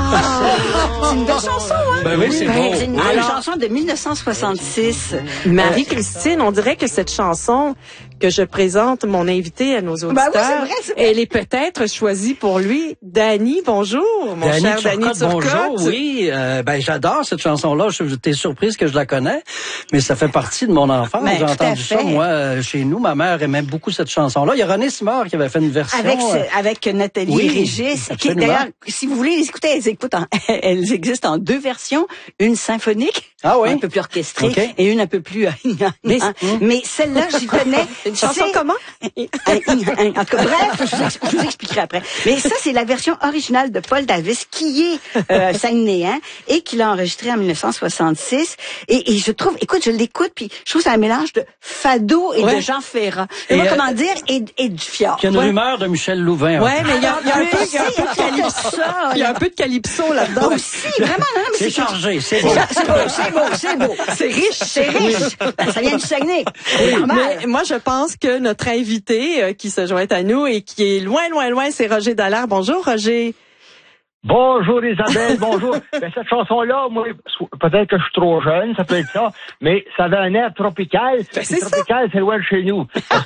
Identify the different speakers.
Speaker 1: C'est une belle chanson, hein?
Speaker 2: Ben oui, c'est beau.
Speaker 1: C'est une chanson de 1966.
Speaker 3: Marie-Christine, on dirait que cette chanson que je présente mon invité à nos auditeurs,
Speaker 1: oui, c'est vrai.
Speaker 3: elle est peut-être choisie pour lui. Danny, bonjour, mon cher Danny Turcotte.
Speaker 2: Bonjour, oui. J'adore cette chanson-là. T'es surprise que je la connais, mais ça fait partie de mon enfance. J'ai entendu ça, moi, chez nous. Ma mère aimait beaucoup cette chanson-là. Il y a René Simard qui avait fait une version.
Speaker 1: Avec Nathalie Régis. Qui, d'ailleurs, si vous voulez les écouter, elles existent en deux versions. Une symphonique, un peu plus orchestrée, et une un peu plus... mais celle-là, j'y tenais.
Speaker 3: Une chanson comment?
Speaker 1: En tout cas, bref, je vous expliquerai après. Mais ça, c'est la version originale de Paul Davis, qui est saguenéen et qui l'a enregistré en 1966. Et je trouve, écoute, je l'écoute, puis je trouve que c'est un mélange de fado et de Jean Ferrat. Et comment dire, et du fjord.
Speaker 2: Il y a une rumeur de Michel Louvain.
Speaker 3: Ouais, mais il y a un peu de calypso là-dedans.
Speaker 1: Aussi, vraiment, non, mais
Speaker 2: c'est chargé, c'est beau.
Speaker 1: C'est beau. C'est riche. Ça vient du Saguenay.
Speaker 3: Mais moi, je pense que notre invité qui se joint à nous et qui est loin, c'est Roger Dallaire. Bonjour, Roger.
Speaker 4: Bonjour Isabelle, bonjour. Cette chanson-là, moi, peut-être que je suis trop jeune, ça peut être ça, mais ça avait un air tropical.
Speaker 3: C'est
Speaker 4: tropical, c'est loin de chez nous.